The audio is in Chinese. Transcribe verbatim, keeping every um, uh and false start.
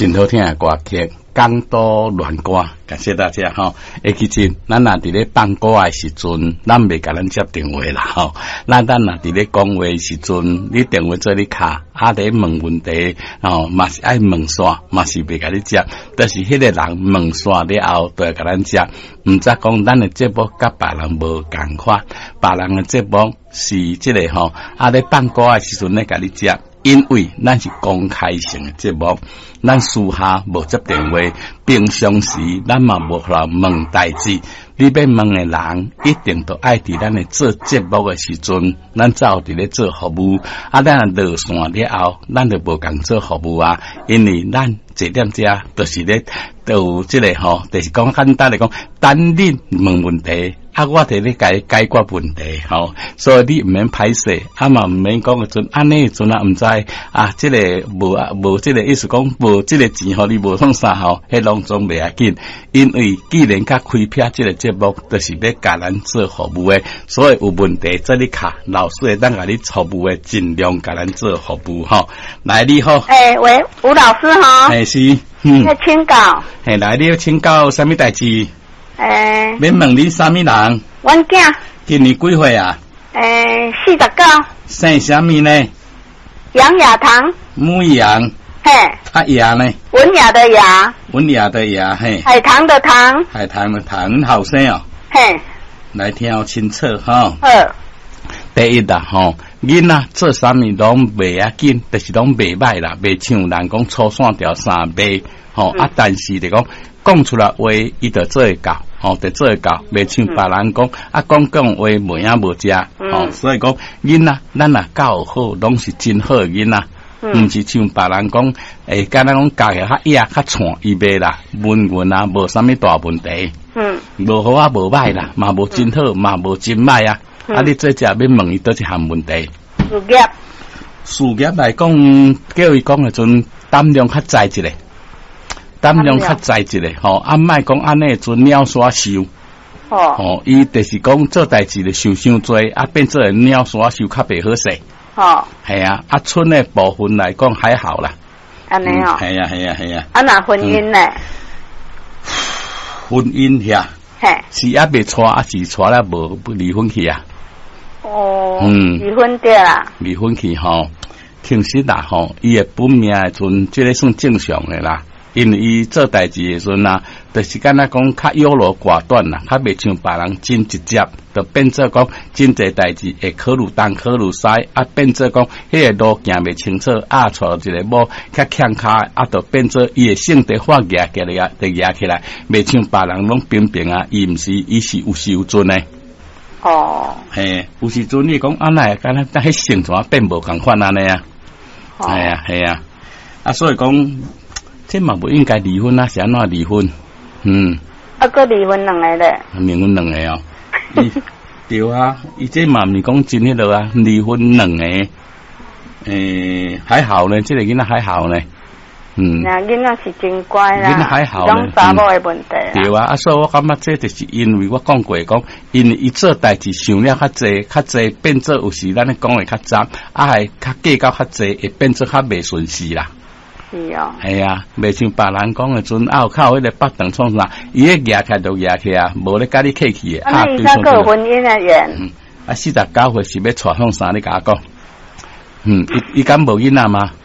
真好听的歌曲，港都乱歌，感谢大家哈。诶，其实咱若伫咧放歌的时阵，咱袂甲咱接电话啦吼。咱咱若伫咧讲话的时阵，你电话做你卡，啊伫问问题，吼嘛是爱问煞，嘛是袂甲你接。但是迄个人问煞了后，都会甲咱接。毋则讲咱的节目甲别人无共款，别人的节目是即个吼，啊咧放歌的时阵咧甲你接。因为咱是公开性的节目，咱私下无接电话，平常时咱嘛无互人问代志。你要问的人，一定都爱伫咱的做节目的时阵，咱才有伫咧做服务。啊，咱落线了后，咱就无共做服务啊，因为咱坐踮遮就是咧，都有即个吼，就是讲简单来讲，等恁问问题。啊，我伫咧解解决问题吼，所以你毋免歹势，啊嘛毋免讲个阵安尼阵啊，毋知啊，即、這个无啊无即个意思讲无即个钱，互你无创啥吼，迄拢总袂要紧，因为既然甲开辟即个节目，就是要甲咱做服务诶，所以有问题做你卡，老师会当甲你服务诶，尽量甲咱做服务吼。来，你好， 诶、欸，喂，吴老师哈， 诶是，嗯， 要请教， 诶，来，你要请教啥物代志？ 诶、欸， 免问你啥物人？ 阮囝今年几岁啊？ 诶、欸，四十九。 姓啥物呢？ 杨雅堂。 母羊。 嘿。 啊雅呢？ 文雅的雅。 文雅的雅，嘿。 海棠的棠。 海棠的棠，很好声哦。 嘿。 来听清楚哈。 好。 第一啦吼，囡仔做啥物拢袂要紧，就是拢袂歹啦，袂像人讲粗线条三袂吼、嗯、啊，但是就讲。讲出来话，伊就做会到，吼，就做会到，袂像别人讲、嗯，啊，讲讲话无影无食，吼、嗯，所以讲囡仔，咱若教好，拢是真好的囡仔，毋、嗯、是像别人讲，诶，敢若讲教较野较惨，伊袂啦，文文啊，无啥物大问题，嗯，无好啊，无歹啦，嘛无真好，嘛无真歹啊，嗯、啊，你做只要问伊倒一项问题。 事业， 事业来讲，叫伊讲诶阵胆量较载一个。胆量较载一个吼，啊，莫讲安尼阵鸟耍收，哦，吼，伊就是讲做代志就想伤多，啊，变做鸟耍收较袂好势，哦，系啊，啊，村的部分来讲还好啦， 安尼哦， 系啊，系啊，系啊， 啊，那婚姻呢？ 婚姻遐，嘿，是还未娶，啊，是娶了无离婚去啊？ 哦，嗯，离婚对啦， 离婚去吼，其实啦吼，伊的本命的阵，即个算正常的啦。因为伊做代志的时阵啊，就是敢若讲较优柔寡断啦，较袂像别人真直接，就变做讲真侪代志会考虑东考虑西，啊变做讲迄个路行袂清楚，啊带一个某较欠卡，啊就变做伊的性格发压起来，就压起来，袂像别人拢平平啊，伊毋是，伊是有时有阵诶。哦，嘿，有时阵你讲安尼，敢若但迄性怎变无共款安尼啊？系啊，系啊，啊所以讲。这嘛不应该离婚啊，是安怎离婚？嗯， 啊，个离婚两个咧？ 离婚两个哦，对啊，伊这嘛毋是讲真迄落啊，离婚两个，诶、欸，还好呢，这个囡仔还好呢，嗯， 那囡仔是真乖啦， 囡仔还好呢， 种查某的问题啦、 嗯。对啊，啊，所以我感觉这就是因为我讲过讲，因为伊做代志想了较济，较济变做有时咱咧讲的较杂，啊，系较计较较济，会变做较袂顺势啦。 是哦， 系啊，袂像别人讲的阵，啊，靠，迄个北长创啥，伊咧压起就压起啊，无咧甲你客气的。 啊，伊才个婚姻的缘。 嗯，啊，四十九岁是要娶向啥？你甲我讲？嗯，伊伊敢无囡仔吗？